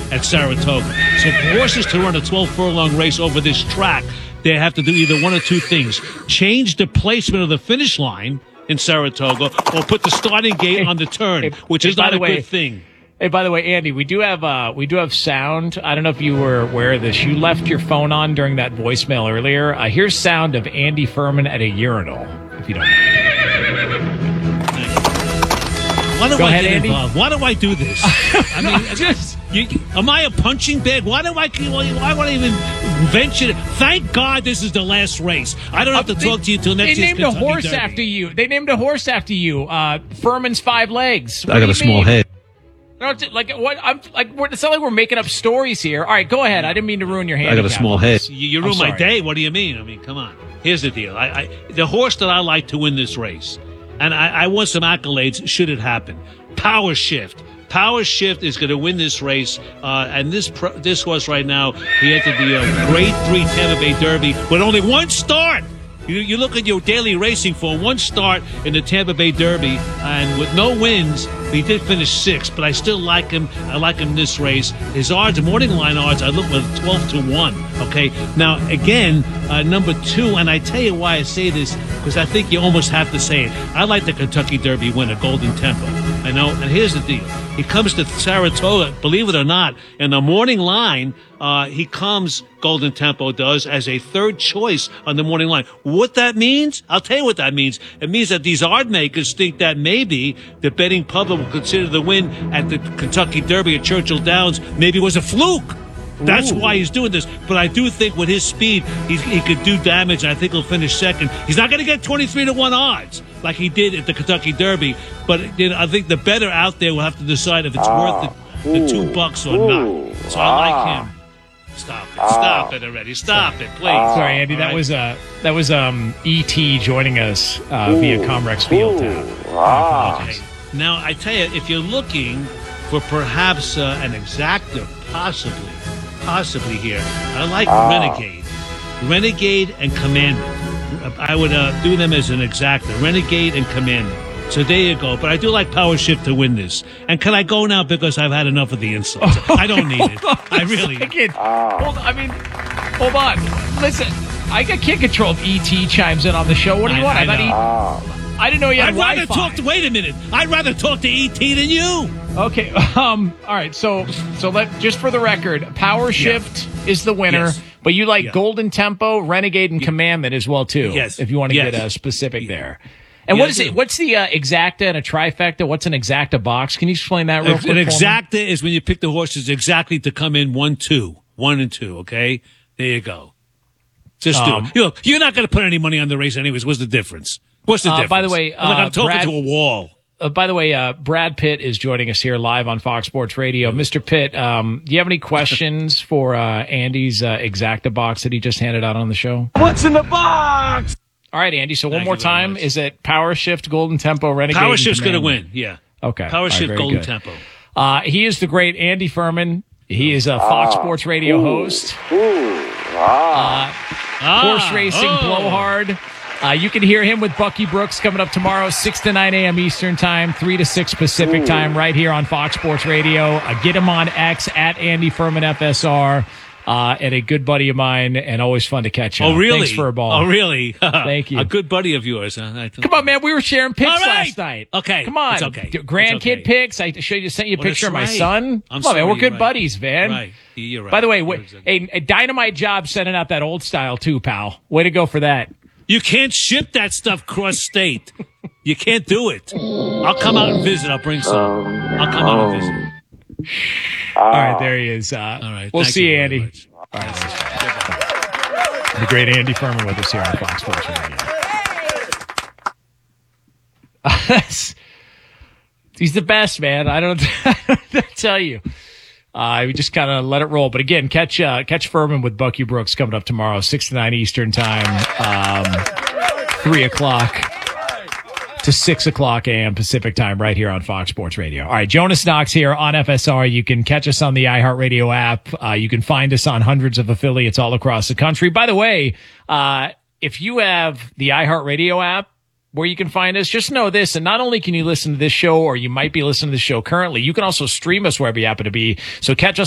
at Saratoga. So for horses to run a 12-furlong race over this track, they have to do either one or two things. Change the placement of the finish line in Saratoga or put the starting gate on the turn, which is not a good thing. Hey, by the way, Andy, we do have sound. I don't know if you were aware of this. You left your phone on during that voicemail earlier. Here's sound of Andy Furman at a urinal, if you don't know. Why do Go I ahead, get Andy. involved? Why do I do this? I mean, am I a punching bag? Why would I even venture? Thank God this is the last race. I don't have to talk to you till next year's Kentucky Derby. They named a horse after you. Furman's 5 legs. I got a small head. No, like what? It's not like we're making up stories here. All right, go ahead. I didn't mean to ruin your handicap. I got a small head. You ruined my day. What do you mean? I mean, come on. Here's the deal. The horse that I like to win this race, and I want some accolades should it happen. Power Shift. Power Shift is going to win this race, and this horse right now, he entered the Grade 3 Tampa Bay Derby with only one start. You look at your daily racing form, one start in the Tampa Bay Derby, and with no wins, he did finish 6th, but I still like him. I like him this race. His odds, morning line odds, I look with 12-1. Okay, now again, number 2, and I tell you why I say this, because I think you almost have to say it. I like the Kentucky Derby winner, Golden Tempo. I know, and here's the deal. He comes to Saratoga, believe it or not, in the morning line, he comes, Golden Tempo does, as a third choice on the morning line. What that means? I'll tell you what that means. It means that these odd makers think that maybe the betting public will consider the win at the Kentucky Derby at Churchill Downs maybe was a fluke. That's why he's doing this. But I do think with his speed, he could do damage. I think he'll finish second. He's not going to get 23-1 odds like he did at the Kentucky Derby. But I think the better out there will have to decide if it's worth the $2 or not. So I like him. Stop it already. Stop it, please. Sorry, Andy. That was E.T. joining us via Comrex Fieldtown. Okay. Now, I tell you, if you're looking for perhaps an exacta, possibly here, I like Renegade and Commandment. I would do them as an exacta, Renegade and Commandment. So there you go. But I do like Power Shift to win this. And can I go now because I've had enough of the insults? I don't need it. I really don't. Hold on. Listen, I can't control if E.T. chimes in on the show. What do you want? I didn't know you had Wi-Fi. Wait a minute. I'd rather talk to E.T. than you. Okay. All right. So just for the record, Power Shift is the winner, but you like Golden Tempo, Renegade, and Commandment as well too. Yes. If you want to get specific there. And what is it? What's the exacta and a trifecta? What's an exacta box? Can you explain that real quick? An exacta is when you pick the horses exactly to come in 1 and 2. Okay, there you go. Just do it. You're not going to put any money on the race anyways. What's the difference? What's the difference? By the way, I'm talking to a wall. By the way, Brad Pitt is joining us here live on Fox Sports Radio. Mr. Pitt, do you have any questions for Andy's exacta box that he just handed out on the show? What's in the box? All right, Andy. So one more time, is it Power Shift, Golden Tempo, Renegade? Power Shift's going to win. Yeah. Okay. Power Shift, Golden Tempo. He is the great Andy Furman. He is a Fox Sports Radio host. Horse racing blowhard. You can hear him with Bucky Brooks coming up tomorrow, 6 to 9 a.m. Eastern Time, 3 to 6 Pacific Time, right here on Fox Sports Radio. Get him on X at Andy Furman FSR. And a good buddy of mine, and always fun to catch up. Oh, really? Thanks for a ball. Oh, really? Thank you. A good buddy of yours. Huh? Come on, man. We were sharing pics last night. Okay. Come on. It's okay. Grandkid pics. I sent you a picture of my son. I'm Come on, man. We're sorry, good buddies, man. Right. You're right. By the way, a dynamite job sending out that old style, too, pal. Way to go for that. You can't ship that stuff cross-state. You can't do it. I'll come out and visit. I'll bring some. I'll come out and visit. All right, there he is. All right. We'll see you, Andy. Much. All right. The great Andy Furman with us here on Fox Sports Radio. He's the best, man. I don't tell you. We just kind of let it roll. But again, catch Furman with Bucky Brooks coming up tomorrow, 6 to 9 Eastern Time, 3 o'clock to 6 o'clock a.m. Pacific Time right here on Fox Sports Radio. All right, Jonas Knox here on FSR. You can catch us on the iHeartRadio app. You can find us on hundreds of affiliates all across the country. By the way, if you have the iHeartRadio app, where you can find us, just know this, and not only can you listen to this show, or you might be listening to this show currently, you can also stream us wherever you happen to be. So catch us